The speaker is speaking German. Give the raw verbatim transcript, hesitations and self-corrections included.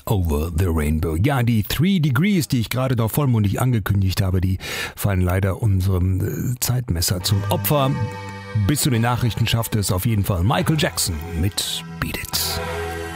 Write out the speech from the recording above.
Over the Rainbow. Ja, die Three Degrees, die ich gerade noch vollmundig angekündigt habe, die fallen leider unserem Zeitmesser zum Opfer. Bis zu den Nachrichten schaffte es auf jeden Fall Michael Jackson mit Beat It.